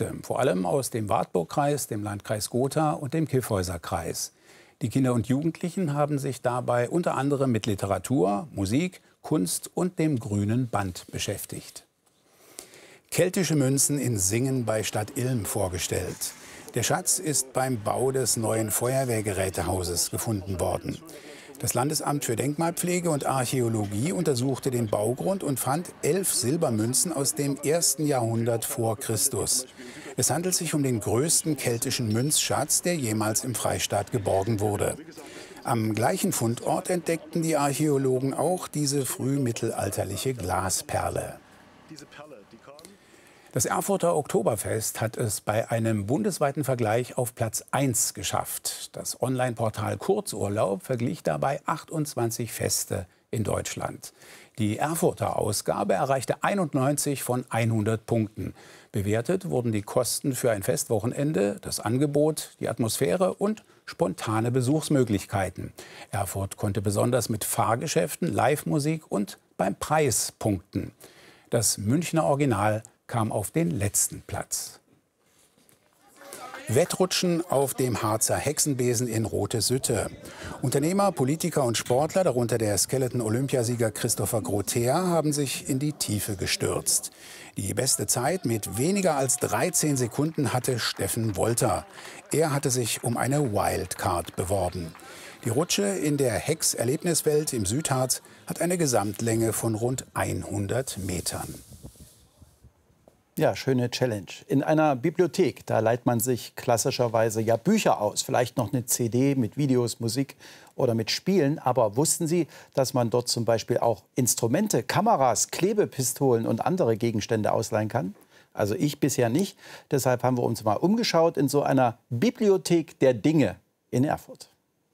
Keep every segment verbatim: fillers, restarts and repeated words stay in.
Projekte, vor allem aus dem Wartburgkreis, dem Landkreis Gotha und dem Kyffhäuserkreis. Die Kinder und Jugendlichen haben sich dabei unter anderem mit Literatur, Musik, Kunst und dem grünen Band beschäftigt. Keltische Münzen in Singen bei Stadt Ilm vorgestellt. Der Schatz ist beim Bau des neuen Feuerwehrgerätehauses gefunden worden. Das Landesamt für Denkmalpflege und Archäologie untersuchte den Baugrund und fand elf Silbermünzen aus dem ersten Jahrhundert vor Christus. Es handelt sich um den größten keltischen Münzschatz, der jemals im Freistaat geborgen wurde. Am gleichen Fundort entdeckten die Archäologen auch diese frühmittelalterliche Glasperle. Das Erfurter Oktoberfest hat es bei einem bundesweiten Vergleich auf Platz eins geschafft. Das Online-Portal Kurzurlaub verglich dabei achtundzwanzig Feste in Deutschland. Die Erfurter Ausgabe erreichte einundneunzig von hundert Punkten. Bewertet wurden die Kosten für ein Festwochenende, das Angebot, die Atmosphäre und spontane Besuchsmöglichkeiten. Erfurt konnte besonders mit Fahrgeschäften, Live-Musik und beim Preis punkten. Das Münchner Original kam auf den letzten Platz. Wettrutschen auf dem Harzer Hexenbesen in Rote Sütte. Unternehmer, Politiker und Sportler, darunter der Skeleton-Olympiasieger Christopher Grotea, haben sich in die Tiefe gestürzt. Die beste Zeit mit weniger als dreizehn Sekunden hatte Steffen Wolter. Er hatte sich um eine Wildcard beworben. Die Rutsche in der Hex-Erlebniswelt im Südharz hat eine Gesamtlänge von rund hundert Metern. Ja, schöne Challenge. In einer Bibliothek, da leiht man sich klassischerweise ja Bücher aus. Vielleicht noch eine C D mit Videos, Musik oder mit Spielen. Aber wussten Sie, dass man dort zum Beispiel auch Instrumente, Kameras, Klebepistolen und andere Gegenstände ausleihen kann? Also ich bisher nicht. Deshalb haben wir uns mal umgeschaut in so einer Bibliothek der Dinge in Erfurt.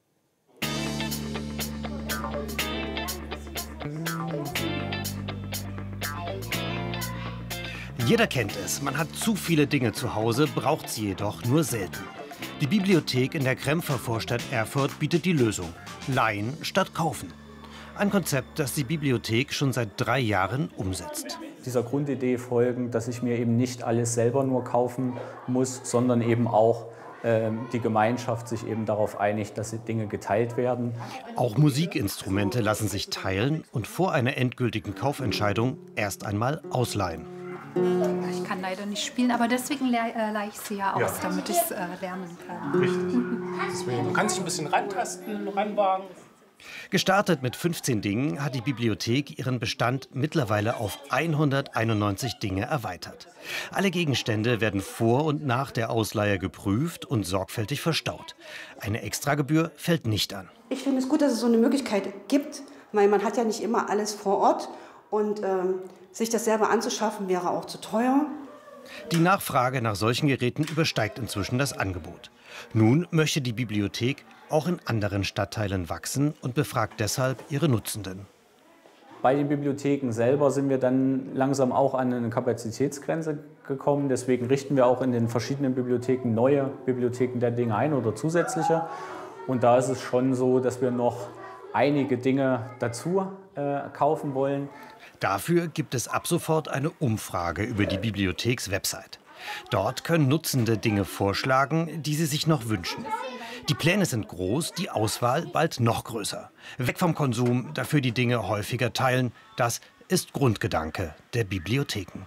Jeder kennt es, man hat zu viele Dinge zu Hause, braucht sie jedoch nur selten. Die Bibliothek in der Krempfer Vorstadt Erfurt bietet die Lösung: Leihen statt kaufen. Ein Konzept, das die Bibliothek schon seit drei Jahren umsetzt. Dieser Grundidee folgend, dass ich mir eben nicht alles selber nur kaufen muss, sondern eben auch äh, die Gemeinschaft sich eben darauf einigt, dass die Dinge geteilt werden. Auch Musikinstrumente lassen sich teilen und vor einer endgültigen Kaufentscheidung erst einmal ausleihen. Ich kann leider nicht spielen, aber deswegen äh, leihe ich sie ja aus, ja, damit ich es äh, lernen kann. Richtig. Deswegen, du kannst dich ein bisschen rantasten, ranwagen. Gestartet mit fünfzehn Dingen hat die Bibliothek ihren Bestand mittlerweile auf hunderteinundneunzig Dinge erweitert. Alle Gegenstände werden vor und nach der Ausleihe geprüft und sorgfältig verstaut. Eine Extragebühr fällt nicht an. Ich finde es gut, dass es so eine Möglichkeit gibt, weil man hat ja nicht immer alles vor Ort. Und ähm, sich das selber anzuschaffen, wäre auch zu teuer. Die Nachfrage nach solchen Geräten übersteigt inzwischen das Angebot. Nun möchte die Bibliothek auch in anderen Stadtteilen wachsen und befragt deshalb ihre Nutzenden. Bei den Bibliotheken selber sind wir dann langsam auch an eine Kapazitätsgrenze gekommen. Deswegen richten wir auch in den verschiedenen Bibliotheken neue Bibliotheken der Dinge ein oder zusätzliche. Und da ist es schon so, dass wir noch einige Dinge dazu äh, kaufen wollen. Dafür gibt es ab sofort eine Umfrage über die Bibliothekswebsite. Dort können Nutzende Dinge vorschlagen, die sie sich noch wünschen. Die Pläne sind groß, die Auswahl bald noch größer. Weg vom Konsum, dafür die Dinge häufiger teilen. Das ist Grundgedanke der Bibliotheken.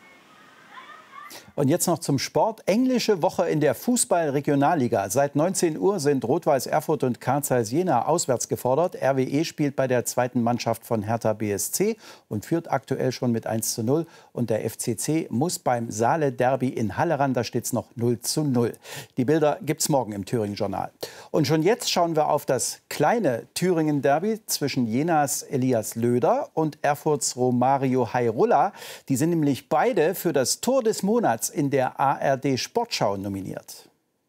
Und jetzt noch zum Sport. Englische Woche in der Fußball-Regionalliga. Seit neunzehn Uhr sind Rot-Weiß Erfurt und Carl Zeiss Jena auswärts gefordert. R W E spielt bei der zweiten Mannschaft von Hertha B S C und führt aktuell schon mit eins zu null. Und der F C C muss beim Saale-Derby in Halle ran. Da steht es noch null zu null. Die Bilder gibt es morgen im Thüringen-Journal. Und schon jetzt schauen wir auf das kleine Thüringen-Derby zwischen Jenas Elias Löder und Erfurts Romario Hairulla. Die sind nämlich beide für das Tor des Monats in der A R D Sportschau nominiert.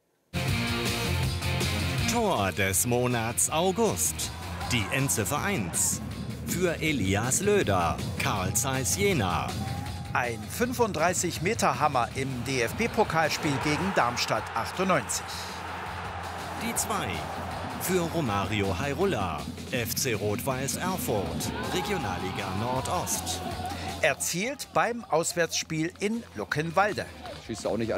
Tor des Monats August. Die Endziffer eins. Für Elias Löder, Carl Zeiss Jena. Ein fünfunddreißig Meter Hammer im D F B-Pokalspiel gegen Darmstadt achtundneunzig. Die zwei. Für Romario Hairulla, F C Rot-Weiß Erfurt, Regionalliga Nordost. Erzielt beim Auswärtsspiel in Luckenwalde. Schießt auch nicht an.